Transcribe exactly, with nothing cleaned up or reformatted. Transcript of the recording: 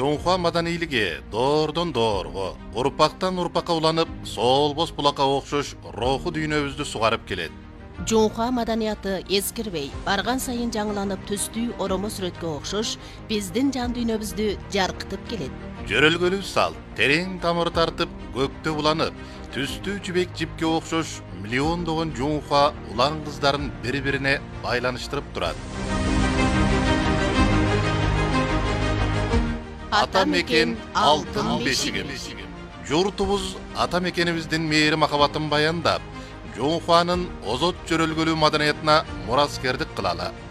Жоңхуа маданийлиги доордон доорго, урпактан урпакка уланып, солбос булакка окшош руху дүйнөбүздү сугарып келет. Жоңхуа маданияты эскирбей, барган сайын жаңыланып түстүү оромо сүрөткө окшош, биздин жан дүйнөбүздү жаркытып келет. Жөрөлгөлүү сал, терең тамыр тартып, көктө буланып, түстүү жибек жипке окшош миллиондогон жоңхуа улан кыздарын бири-бирине байланыштырып турат. Ата мекен алтын бешиги. Журтубуз ата мекенибиздин мээри махабатын баяндап, Жоңхуанын озот жөрөлгөлүү маданиятына мураскердик кылалы.